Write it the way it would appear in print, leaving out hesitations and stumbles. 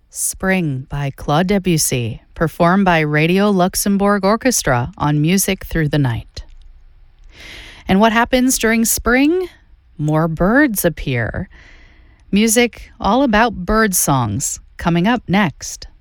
Spring by Claude Debussy, performed by Radio Luxembourg Orchestra on Music Through the Night. And what happens during spring? More birds appear. Music all about bird songs coming up next.